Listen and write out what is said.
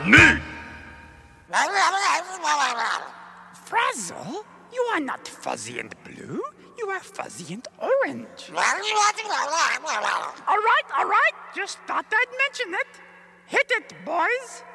me! Frazzle, you are not fuzzy and blue. You are fuzzy and orange. All right. Just thought I'd mention it. Hit it, boys.